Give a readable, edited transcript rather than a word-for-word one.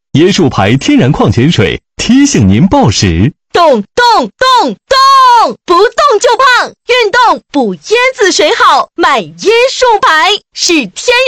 椰树牌天然矿泉水提醒您报时。 动动动动，不动就胖，运动补椰子水好，买椰树牌是天然。